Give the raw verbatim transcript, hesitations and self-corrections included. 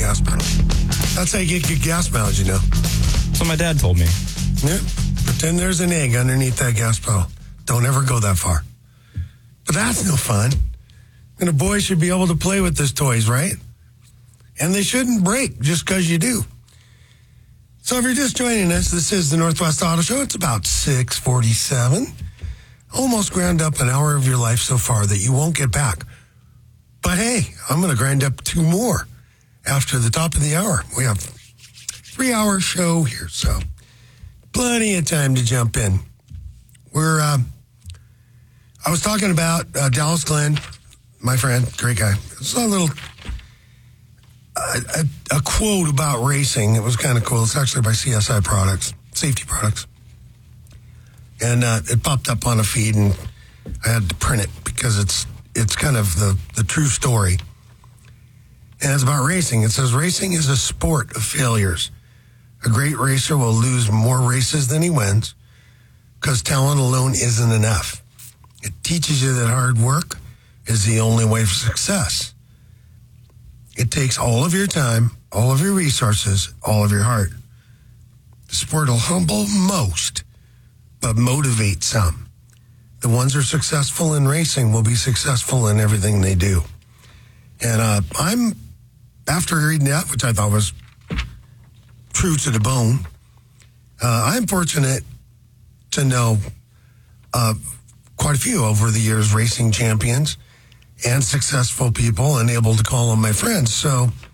gas pedal. That's how you get good gas mileage, you know. That's what my dad told me. Yeah. Pretend there's an egg underneath that gas pedal. Don't ever go that far. But that's no fun. And a boy should be able to play with his toys, right? And they shouldn't break just because you do. So if you're just joining us, this is the Northwest Auto Show. It's about six forty-seven. Almost ground up an hour of your life so far that you won't get back. But hey, I'm going to grind up two more after the top of the hour. We have a three-hour show here, so plenty of time to jump in. We're, uh, I was talking about uh, Dallas Glenn, my friend, great guy. Saw a little, uh, a, a quote about racing. It was kind of cool. It's actually by C S I Products, Safety Products. And uh, it popped up on a feed, and I had to print it because it's it's kind of the, the true story. And it's about racing. It says, racing is a sport of failures. A great racer will lose more races than he wins because talent alone isn't enough. It teaches you that hard work is the only way for success. It takes all of your time, all of your resources, all of your heart. The sport will humble most, but motivate some. The ones who are successful in racing will be successful in everything they do. And uh, I'm, after reading that, which I thought was true to the bone, uh, I'm fortunate to know uh, quite a few over the years racing champions and successful people and able to call them my friends. So